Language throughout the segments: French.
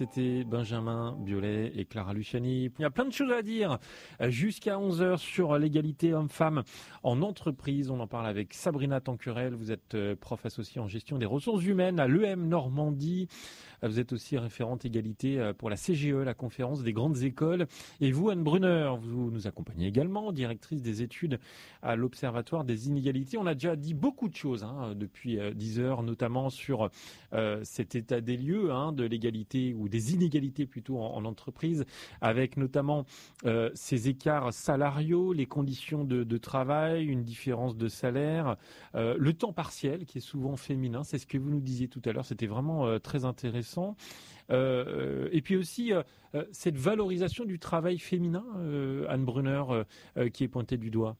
C'était Benjamin Biolay et Clara Luciani. Il y a plein de choses à dire jusqu'à 11h sur l'égalité homme-femme en entreprise. On en parle avec Sabrina Tanquerel. Vous êtes prof associée en gestion des ressources humaines à l'EM Normandie. Vous êtes aussi référente égalité pour la CGE, la conférence des grandes écoles. Et vous, Anne Brunner, vous nous accompagnez également, directrice des études à l'Observatoire des inégalités. On a déjà dit beaucoup de choses depuis 10 heures, notamment sur cet état des lieux de l'égalité ou des inégalités plutôt en entreprise, avec notamment ces écarts salariaux, les conditions de travail, une différence de salaire, le temps partiel qui est souvent féminin. C'est ce que vous nous disiez tout à l'heure. C'était vraiment très intéressant. Et puis aussi cette valorisation du travail féminin, Anne Brunner, qui est pointée du doigt.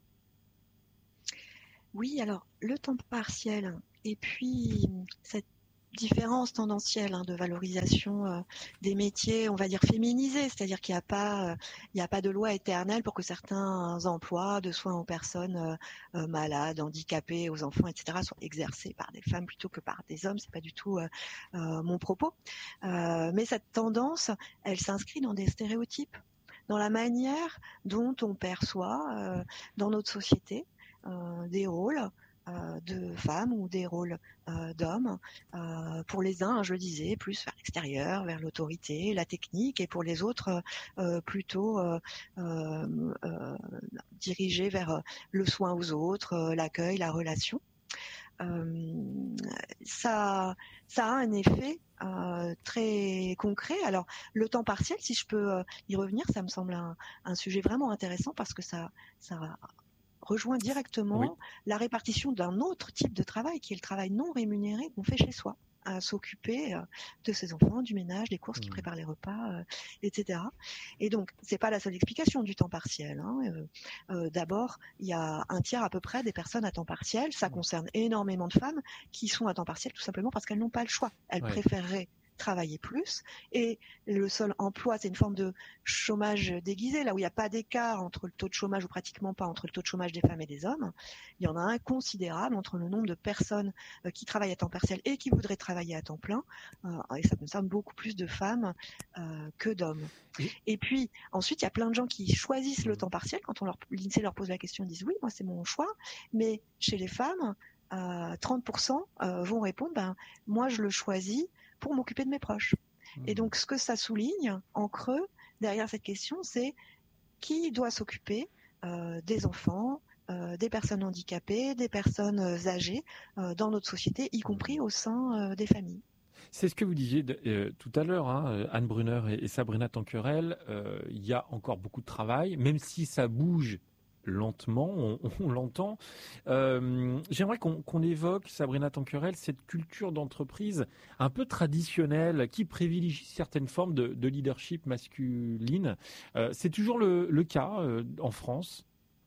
Oui, alors le temps partiel et puis cette différence tendancielle de valorisation des métiers, on va dire féminisés, c'est-à-dire qu'il n'y a pas de loi éternelle pour que certains emplois de soins aux personnes malades, handicapées, aux enfants, etc. soient exercés par des femmes plutôt que par des hommes. C'est pas du tout mon propos. Mais cette tendance, elle s'inscrit dans des stéréotypes, dans la manière dont on perçoit dans notre société des rôles de femmes ou des rôles d'hommes. Pour les uns, je le disais, plus vers l'extérieur, vers l'autorité, la technique, et pour les autres, plutôt dirigés vers le soin aux autres, l'accueil, la relation. Ça a un effet très concret. Alors, le temps partiel, si je peux y revenir, ça me semble un sujet vraiment intéressant parce que ça rejoint directement la répartition d'un autre type de travail qui est le travail non rémunéré qu'on fait chez soi, à s'occuper de ses enfants, du ménage, des courses, qui préparent les repas, etc. Et donc, c'est pas la seule explication du temps partiel. D'abord, il y a un tiers à peu près des personnes à temps partiel. Ça concerne énormément de femmes qui sont à temps partiel tout simplement parce qu'elles n'ont pas le choix. Elles préféreraient travailler plus, et le seul emploi, c'est une forme de chômage déguisé, là où il n'y a pas d'écart entre le taux de chômage, ou pratiquement pas, entre le taux de chômage des femmes et des hommes. Il y en a un considérable entre le nombre de personnes qui travaillent à temps partiel et qui voudraient travailler à temps plein, et ça concerne beaucoup plus de femmes que d'hommes. Et puis ensuite, il y a plein de gens qui choisissent le temps partiel. Quand l'INSEE leur pose la question, ils disent oui, moi c'est mon choix, mais chez les femmes, 30% vont répondre moi je le choisis pour m'occuper de mes proches. Et donc, ce que ça souligne, en creux, derrière cette question, c'est qui doit s'occuper des enfants, des personnes handicapées, des personnes âgées dans notre société, y compris au sein des familles. C'est ce que vous disiez tout à l'heure, Anne Brunner et Sabrina Tanquerel. Il y a encore beaucoup de travail, même si ça bouge lentement, on l'entend. J'aimerais qu'on évoque, Sabrina Tanquerel, cette culture d'entreprise un peu traditionnelle qui privilégie certaines formes de leadership masculine. C'est toujours le cas en France?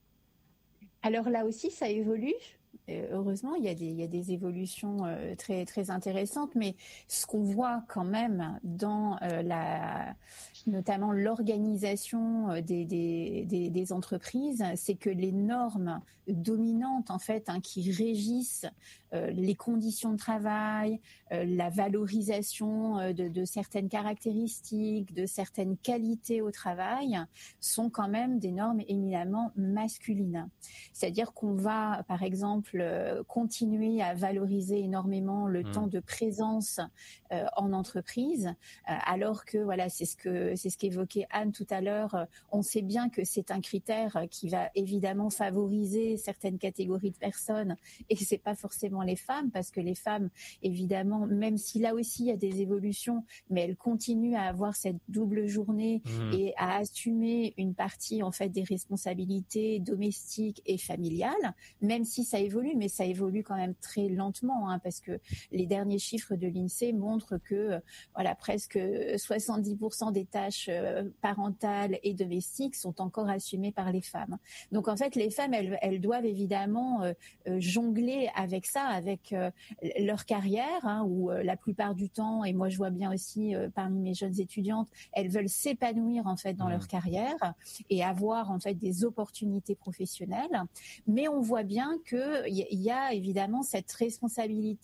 Alors là aussi, ça évolue. Heureusement, il y a des évolutions très, très intéressantes, mais ce qu'on voit quand même dans notamment l'organisation des entreprises, c'est que les normes dominantes en fait qui régissent les conditions de travail, la valorisation de certaines caractéristiques, de certaines qualités au travail, sont quand même des normes éminemment masculines. C'est-à-dire qu'on va, par exemple, continuer à valoriser énormément le temps de présence en entreprise, alors que voilà, c'est ce qu'évoquait Anne tout à l'heure. On sait bien que c'est un critère qui va évidemment favoriser certaines catégories de personnes, et c'est pas forcément les femmes, parce que les femmes, évidemment, même si là aussi il y a des évolutions, mais elles continuent à avoir cette double journée et à assumer une partie en fait des responsabilités domestiques et familiales, même si ça évolue, mais ça évolue quand même très lentement, parce que les derniers chiffres de l'INSEE montrent que voilà, presque 70% des tâches parentales et domestiques sont encore assumées par les femmes. Donc en fait, les femmes, elles doivent évidemment jongler avec ça, avec leur carrière, où la plupart du temps, et moi je vois bien aussi parmi mes jeunes étudiantes, elles veulent s'épanouir en fait dans leur carrière et avoir en fait des opportunités professionnelles. Mais on voit bien qu'il y a évidemment cette responsabilité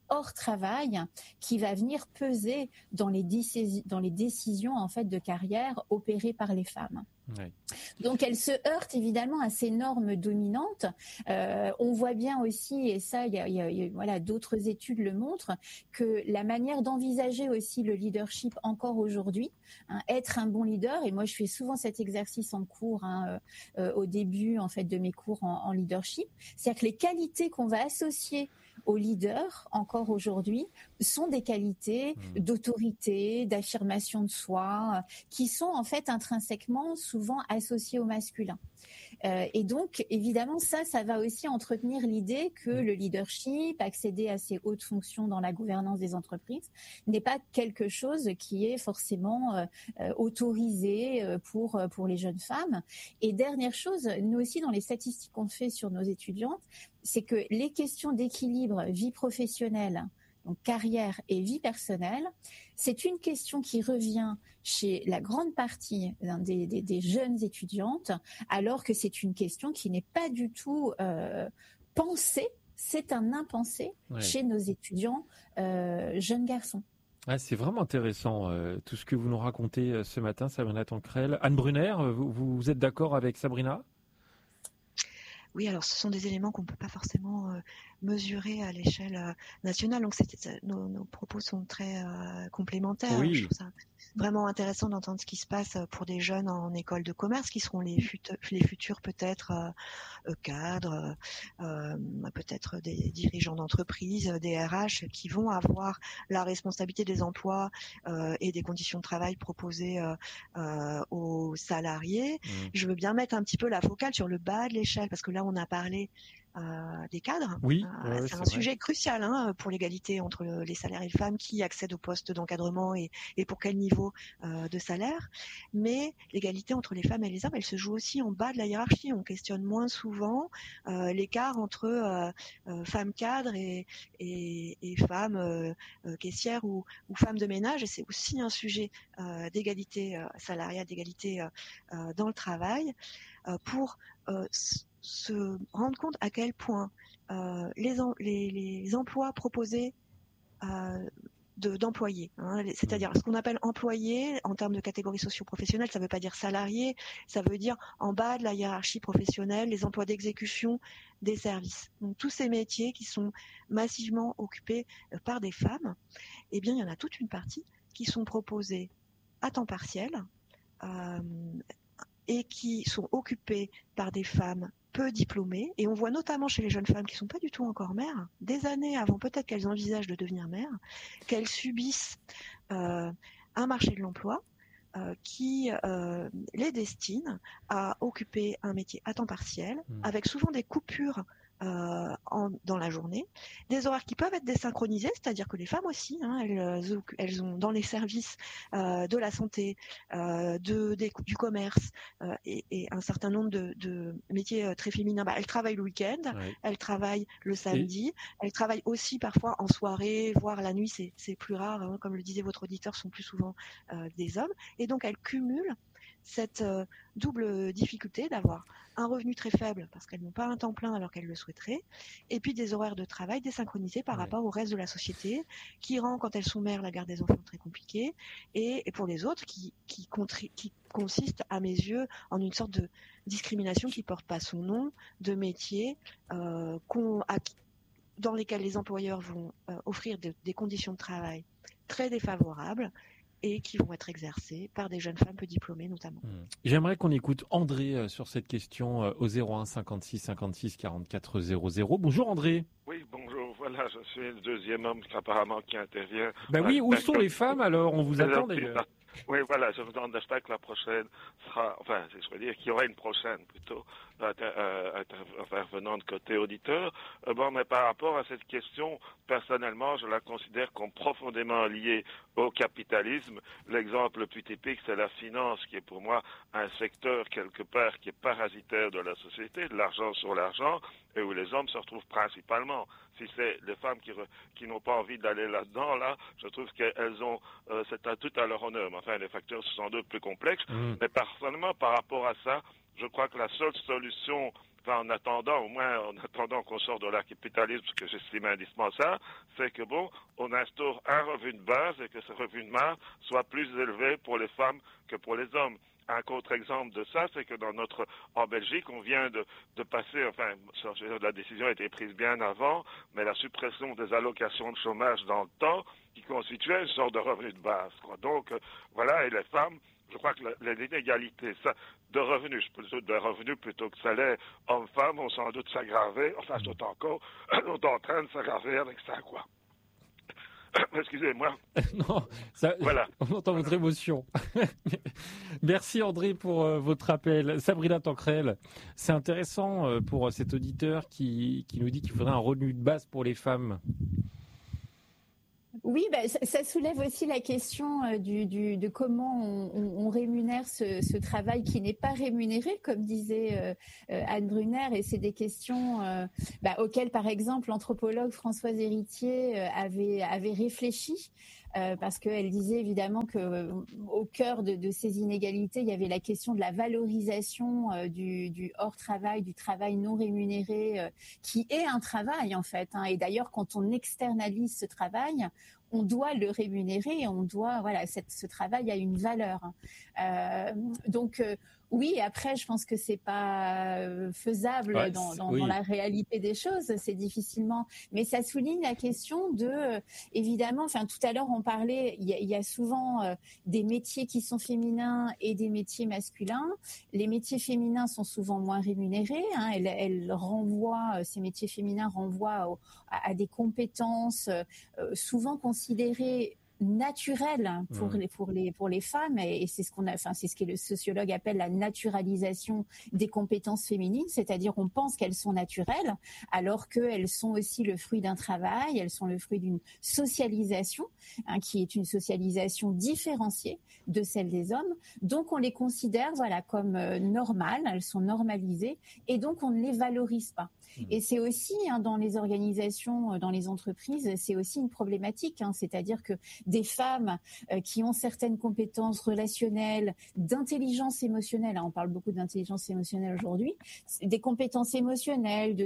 hors travail qui va venir peser dans les décisions en fait de carrière opérées par les femmes. Ouais. Donc, elle se heurte évidemment à ces normes dominantes. On voit bien aussi, et ça, voilà, d'autres études le montrent, que la manière d'envisager aussi le leadership encore aujourd'hui, être un bon leader. Et moi, je fais souvent cet exercice en cours, au début en fait de mes cours en leadership, c'est-à-dire que les qualités qu'on va associer aux leaders encore aujourd'hui sont des qualités d'autorité, d'affirmation de soi, qui sont en fait intrinsèquement souvent associées au masculin. Et donc, évidemment, ça va aussi entretenir l'idée que le leadership, accéder à ces hautes fonctions dans la gouvernance des entreprises, n'est pas quelque chose qui est forcément autorisé pour les jeunes femmes. Et dernière chose, nous aussi, dans les statistiques qu'on fait sur nos étudiantes, c'est que les questions d'équilibre vie professionnelle, donc carrière et vie personnelle, c'est une question qui revient chez la grande partie des jeunes étudiantes, alors que c'est une question qui n'est pas du tout pensée, c'est un impensé chez nos étudiants jeunes garçons. Ah, c'est vraiment intéressant tout ce que vous nous racontez ce matin, Sabrina Tancrel. Anne Brunner, vous êtes d'accord avec Sabrina ? Oui, alors ce sont des éléments qu'on ne peut pas forcément mesurer à l'échelle nationale. Donc nos propos sont très complémentaires. Oui. Je trouve ça vraiment intéressant d'entendre ce qui se passe pour des jeunes en école de commerce qui seront les futurs peut-être cadres, peut-être des dirigeants d'entreprise, des RH qui vont avoir la responsabilité des emplois et des conditions de travail proposées aux salariés. Je veux bien mettre un petit peu la focale sur le bas de l'échelle parce que là on a parlé des cadres. Oui, c'est un sujet crucial pour l'égalité entre les salaires et les femmes, qui accèdent aux postes d'encadrement et pour quel niveau de salaire. Mais l'égalité entre les femmes et les hommes, elle se joue aussi en bas de la hiérarchie. On questionne moins souvent l'écart entre femmes cadres et femmes caissières ou femmes de ménage. Et c'est aussi un sujet d'égalité salariale, d'égalité dans le travail, pour se rendre compte à quel point les emplois proposés d'employés, c'est-à-dire ce qu'on appelle employés en termes de catégorie socio-professionnelle, ça ne veut pas dire salarié, ça veut dire en bas de la hiérarchie professionnelle, les emplois d'exécution des services. Donc tous ces métiers qui sont massivement occupés par des femmes, eh bien il y en a toute une partie qui sont proposés à temps partiel et qui sont occupés par des femmes peu diplômées, et on voit notamment chez les jeunes femmes qui ne sont pas du tout encore mères, des années avant peut-être qu'elles envisagent de devenir mères, qu'elles subissent un marché de l'emploi qui les destine à occuper un métier à temps partiel, avec souvent des coupures dans la journée, des horaires qui peuvent être désynchronisés, c'est-à-dire que les femmes aussi, elles ont dans les services de la santé, du commerce et un certain nombre de métiers très féminins, elles travaillent le week-end, elles travaillent le samedi, elles travaillent aussi parfois en soirée, voire la nuit, c'est plus rare, comme le disait votre auditeur, sont plus souvent des hommes, et donc elles cumulent cette double difficulté d'avoir un revenu très faible parce qu'elles n'ont pas un temps plein alors qu'elles le souhaiteraient, et puis des horaires de travail désynchronisés par rapport au reste de la société, qui rend, quand elles sont mères, la garde des enfants très compliquée, et pour les autres, qui consiste, à mes yeux, en une sorte de discrimination qui ne porte pas son nom, de métier dans lesquels les employeurs vont offrir des conditions de travail très défavorables, et qui vont être exercées par des jeunes femmes peu diplômées notamment. J'aimerais qu'on écoute André sur cette question au 01 56 56 44 00. Bonjour André. Oui, bonjour. Voilà, je suis le deuxième homme apparemment qui intervient. Oui, où sont les femmes alors? On vous attend d'ailleurs. Oui, voilà, je vous en espère que la prochaine sera, je veux dire qu'il y aura une prochaine plutôt intervenante côté auditeur. Mais par rapport à cette question, personnellement, je la considère comme profondément liée au capitalisme. L'exemple le plus typique, c'est la finance, qui est pour moi un secteur quelque part qui est parasitaire de la société, de l'argent sur l'argent, et où les hommes se retrouvent principalement. Si c'est les femmes qui n'ont pas envie d'aller là-dedans, là, je trouve qu'elles ont, c'est tout à leur honneur. Mais enfin, les facteurs sont sans doute plus complexes. Mais personnellement, par rapport à ça, je crois que la seule solution en attendant qu'on sorte de la capitalisme, ce que j'estime indispensable, c'est que on instaure un revenu de base et que ce revenu de base soit plus élevé pour les femmes que pour les hommes. Un contre-exemple de ça, c'est que en Belgique, on vient de passer, la décision a été prise bien avant, mais la suppression des allocations de chômage dans le temps, qui constituait une sorte de revenu de base, quoi. Donc, voilà, et les femmes, je crois que l'inégalité de revenus plutôt que salaire, hommes-femmes, ont sans doute s'aggravé, sont en train de s'aggraver avec ça, quoi. Excusez-moi. Non, voilà. On entend votre émotion. Merci André pour votre appel. Sabrina Tancrel, c'est intéressant pour cet auditeur qui nous dit qu'il faudrait un revenu de base pour les femmes. Oui, ça soulève aussi la question de comment on rémunère ce travail qui n'est pas rémunéré, comme disait Anne Brunner, et c'est des questions auxquelles, par exemple, l'anthropologue Françoise Héritier avait réfléchi. Parce qu'elle disait évidemment que au cœur de ces inégalités, il y avait la question de la valorisation du hors travail, du travail non rémunéré, qui est un travail en fait. Et d'ailleurs, quand on externalise ce travail, on doit le rémunérer, ce travail a une valeur. Donc oui, après, je pense que c'est pas faisable dans la réalité des choses. C'est difficilement, mais ça souligne la question évidemment. Tout à l'heure, on parlait. Il y a souvent des métiers qui sont féminins et des métiers masculins. Les métiers féminins sont souvent moins rémunérés. Ces métiers féminins renvoient à des compétences souvent considérées naturel pour les femmes, et c'est c'est ce que le sociologue appelle la naturalisation des compétences féminines, c'est-à-dire on pense qu'elles sont naturelles alors qu'elles sont aussi le fruit d'un travail, elles sont le fruit d'une socialisation qui est une socialisation différenciée de celle des hommes, donc on les considère comme normales, elles sont normalisées et donc on ne les valorise pas. Et c'est aussi dans les organisations, dans les entreprises, c'est aussi une problématique, c'est-à-dire que des femmes qui ont certaines compétences relationnelles, d'intelligence émotionnelle, on parle beaucoup d'intelligence émotionnelle aujourd'hui, des compétences émotionnelles,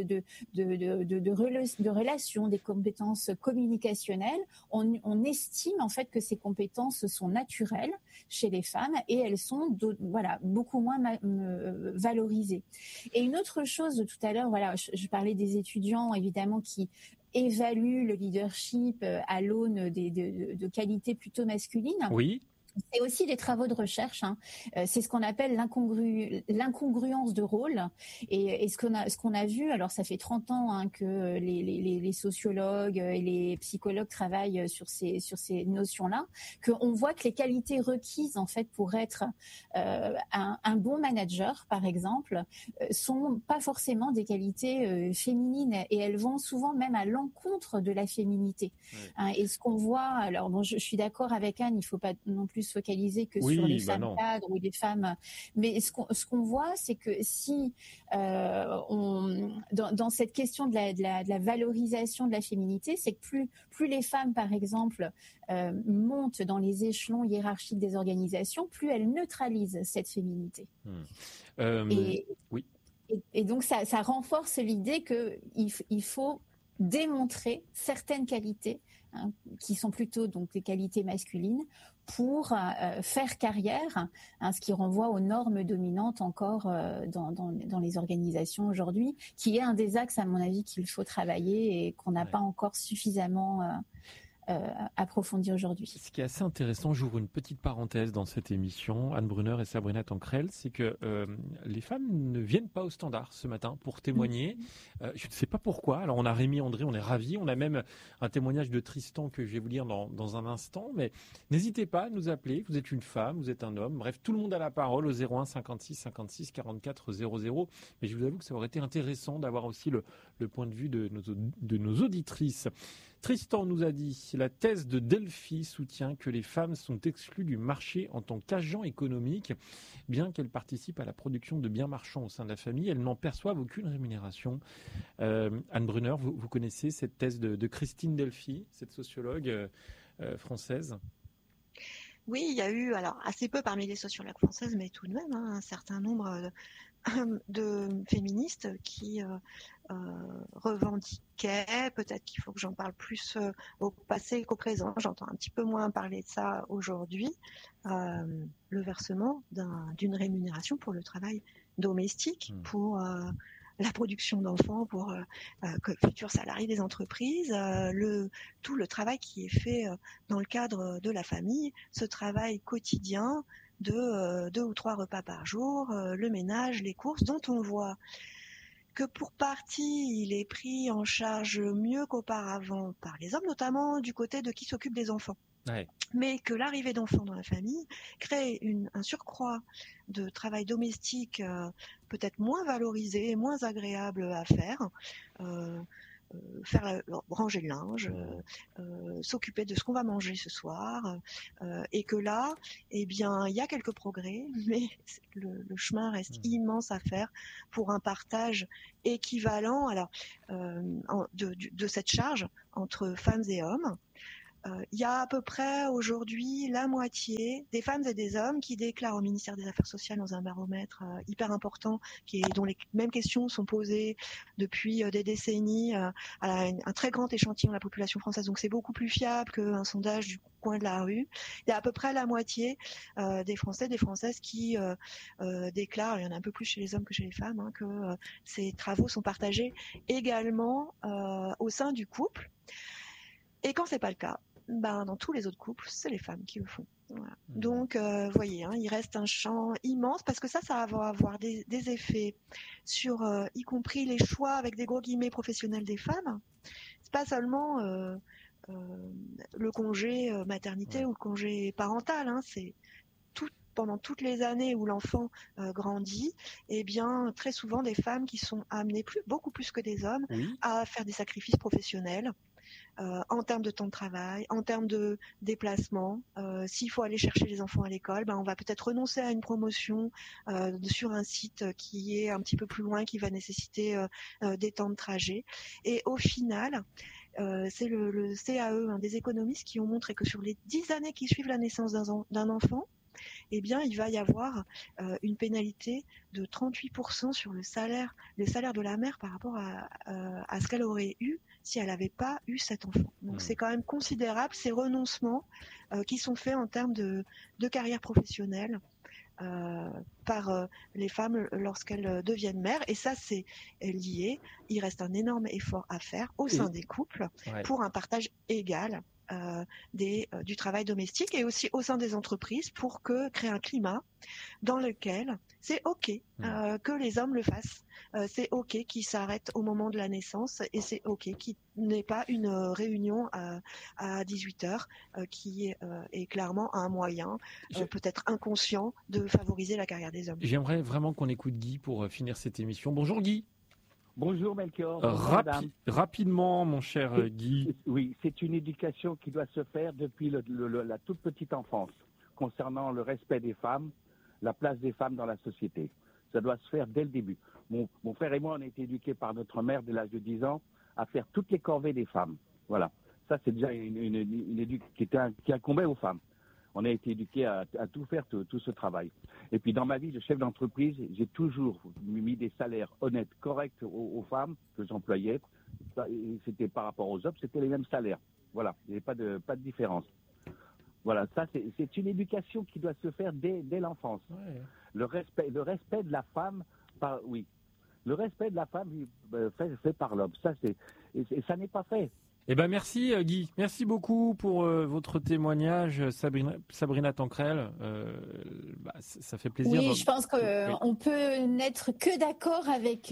de relations, des compétences communicationnelles, on estime en fait que ces compétences sont naturelles chez les femmes et elles sont beaucoup moins valorisées. Et une autre chose, tout à l'heure, je parlais des étudiants évidemment qui évaluent le leadership à l'aune de qualités plutôt masculines. Oui. C'est aussi des travaux de recherche. C'est ce qu'on appelle l'incongruence de rôle. Et ce qu'on a vu, alors ça fait 30 ans que les sociologues et les psychologues travaillent sur ces notions-là, qu'on voit que les qualités requises en fait pour être un bon manager, par exemple, sont pas forcément des qualités féminines, et elles vont souvent même à l'encontre de la féminité. Oui. Et ce qu'on voit, alors je suis d'accord avec Anne, il faut pas non plus se focaliser que sur les femmes cadres ou les femmes, mais ce qu'on voit, c'est que si dans cette question de la valorisation de la féminité, c'est que plus les femmes, par exemple, montent dans les échelons hiérarchiques des organisations, plus elles neutralisent cette féminité. Et donc ça renforce l'idée qu'il faut démontrer certaines qualités qui sont plutôt donc des qualités masculines pour faire carrière, ce qui renvoie aux normes dominantes encore dans les organisations aujourd'hui, qui est un des axes à mon avis qu'il faut travailler et qu'on n'a pas encore suffisamment approfondi aujourd'hui. Ce qui est assez intéressant, j'ouvre une petite parenthèse dans cette émission, Anne Brunner et Sabrina Tancrel, c'est que les femmes ne viennent pas au standard ce matin pour témoigner. Je ne sais pas pourquoi. Alors on a Rémi André, on est ravis. On a même un témoignage de Tristan que je vais vous lire dans un instant. Mais n'hésitez pas à nous appeler. Vous êtes une femme, vous êtes un homme. Bref, tout le monde a la parole au 01 56 56 44 00. Mais je vous avoue que ça aurait été intéressant d'avoir aussi le point de vue de nos auditrices. Tristan nous a dit, la thèse de Delphi soutient que les femmes sont exclues du marché en tant qu'agents économiques, bien qu'elles participent à la production de biens marchands au sein de la famille, elles n'en perçoivent aucune rémunération. Anne Brunner, vous connaissez cette thèse de Christine Delphi, cette sociologue française ? Oui, il y a eu, alors assez peu parmi les sociologues françaises, mais tout de même un certain nombre de féministes qui revendiquaient, peut-être qu'il faut que j'en parle plus au passé qu'au présent, j'entends un petit peu moins parler de ça aujourd'hui, le versement d'une rémunération pour le travail domestique, pour la production d'enfants, pour futurs salariés des entreprises, tout le travail qui est fait dans le cadre de la famille, ce travail quotidien de 2 ou 3 repas par jour, le ménage, les courses, dont on voit que pour partie, il est pris en charge mieux qu'auparavant par les hommes, notamment du côté de qui s'occupe des enfants. Ouais. Mais que l'arrivée d'enfants dans la famille crée un surcroît de travail domestique peut-être moins valorisé, moins agréable à faire. Ranger le linge, s'occuper de ce qu'on va manger ce soir, et que là, eh bien, il y a quelques progrès, mais le chemin reste immense à faire pour un partage équivalent de cette charge entre femmes et hommes. Il y a à peu près aujourd'hui la moitié des femmes et des hommes qui déclarent au ministère des Affaires sociales dans un baromètre hyper important dont les mêmes questions sont posées depuis des décennies à un très grand échantillon de la population française. Donc c'est beaucoup plus fiable qu'un sondage du coin de la rue. Il y a à peu près la moitié des Français, des Françaises qui déclarent, il y en a un peu plus chez les hommes que chez les femmes, que ces travaux sont partagés également au sein du couple. Et quand c'est pas le cas, dans tous les autres couples, c'est les femmes qui le font. Voilà. Donc, vous voyez, il reste un champ immense parce que ça va avoir des effets sur, y compris les choix avec des gros guillemets professionnels des femmes. C'est pas seulement le congé maternité ou le congé parental. C'est pendant toutes les années où l'enfant grandit, eh bien, très souvent des femmes qui sont amenées beaucoup plus que des hommes à faire des sacrifices professionnels. En termes de temps de travail, en termes de déplacement. S'il faut aller chercher les enfants à l'école, on va peut-être renoncer à une promotion sur un site qui est un petit peu plus loin, qui va nécessiter des temps de trajet. Et au final, c'est le CAE, des économistes qui ont montré que sur les 10 années qui suivent la naissance d'un enfant, eh bien, il va y avoir une pénalité de 38% sur le salaire de la mère par rapport à ce qu'elle aurait eu si elle n'avait pas eu cet enfant. Donc c'est quand même considérable ces renoncements qui sont faits en termes de carrière professionnelle par les femmes lorsqu'elles deviennent mères. Et ça, c'est lié. Il reste un énorme effort à faire au sein des couples pour un partage égal du travail domestique et aussi au sein des entreprises pour créer un climat dans lequel c'est OK que les hommes le fassent. C'est OK qu'ils s'arrêtent au moment de la naissance et c'est OK qu'il n'ait pas une réunion à 18h qui est clairement un moyen, peut-être inconscient, de favoriser la carrière des hommes. J'aimerais vraiment qu'on écoute Guy pour finir cette émission. Bonjour Guy. Bonjour Melchior. Rapidement, mon cher Guy. Oui, c'est une éducation qui doit se faire depuis la toute petite enfance, concernant le respect des femmes, la place des femmes dans la société. Ça doit se faire dès le début. Mon frère et moi, on a été éduqués par notre mère dès l'âge de 10 ans à faire toutes les corvées des femmes. Voilà. Ça, c'est déjà une éducation qui incombait aux femmes. On a été éduqués à tout faire, tout ce travail. Et puis dans ma vie de chef d'entreprise, j'ai toujours mis des salaires honnêtes, corrects aux femmes que j'employais. C'était par rapport aux hommes, c'était les mêmes salaires. Voilà, il n'y avait pas de différence. Voilà, ça c'est une éducation qui doit se faire dès l'enfance. Ouais. Le respect de la femme, le respect de la femme fait par l'homme. Ça ça n'est pas fait. Eh ben merci Guy, merci beaucoup pour votre témoignage, Sabrina Tancrel. Ça fait plaisir. Oui, je pense qu'on peut n'être que d'accord avec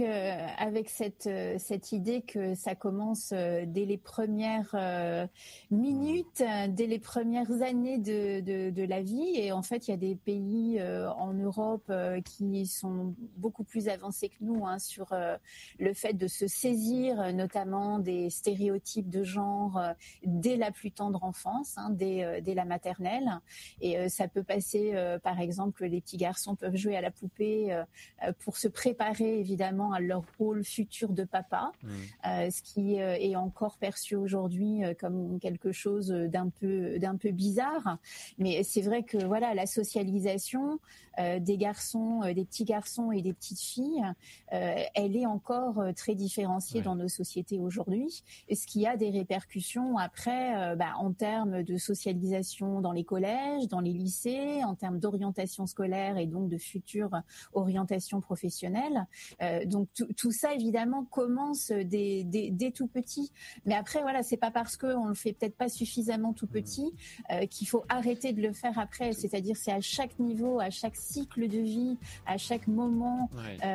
cette idée que ça commence dès les premières minutes, dès les premières années de la vie. Et en fait, il y a des pays en Europe qui sont beaucoup plus avancés que nous sur le fait de se saisir notamment des stéréotypes de genre dès la plus tendre enfance, dès la maternelle. Et ça peut passer par exemple exemple, les petits garçons peuvent jouer à la poupée pour se préparer évidemment à leur rôle futur de papa, ce qui est encore perçu aujourd'hui comme quelque chose d'un peu bizarre. Mais c'est vrai que voilà, la socialisation des garçons, des petits garçons et des petites filles, elle est encore très différenciée dans nos sociétés aujourd'hui, ce qui a des répercussions après en termes de socialisation dans les collèges, dans les lycées, en termes d'orientation scolaire et donc de future orientation professionnelle. Donc tout ça évidemment commence dès tout petit. Mais après voilà, c'est pas parce qu'on le fait peut-être pas suffisamment tout petit qu'il faut arrêter de le faire après. C'est-à-dire c'est à chaque niveau, à chaque cycle de vie, à chaque moment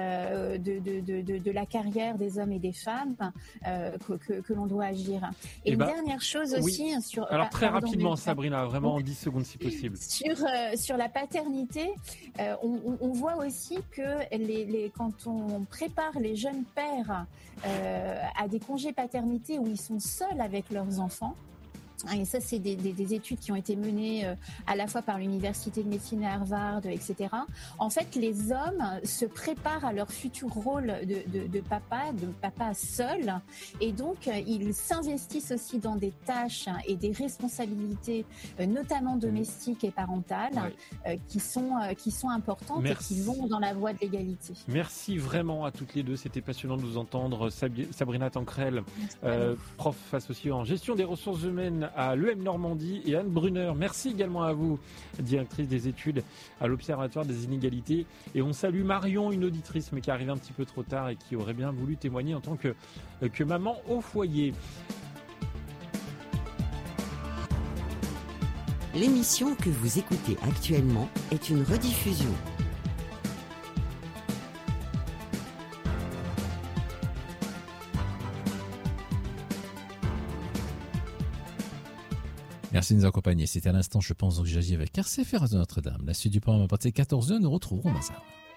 de la carrière des hommes et des femmes que l'on doit agir. Et une dernière chose aussi sur. Alors très rapidement, Sabrina, vraiment en 10 secondes si possible. Sur la paternité, on voit aussi que quand on prépare les jeunes pères à des congés paternité où ils sont seuls avec leurs enfants. Et ça, c'est des études qui ont été menées à la fois par l'université de médecine à Harvard, etc. En fait, les hommes se préparent à leur futur rôle de papa seul, et donc ils s'investissent aussi dans des tâches et des responsabilités, notamment domestiques et parentales, qui sont importantes et qui vont dans la voie de l'égalité. Merci vraiment à toutes les deux. C'était passionnant de vous entendre. Sabrina Tancrel, prof associée en gestion des ressources humaines à l'EM Normandie, et Anne Brunner, merci également à vous, directrice des études à l'Observatoire des inégalités. Et on salue Marion, une auditrice mais qui est arrivée un petit peu trop tard et qui aurait bien voulu témoigner en tant que maman au foyer. L'émission que vous écoutez actuellement est une rediffusion. Merci de nous accompagner. C'était à l'instant, je pense, donc j'agis avec RCF de Notre-Dame. La suite du programme à partir de 14h, nous retrouverons Mazar.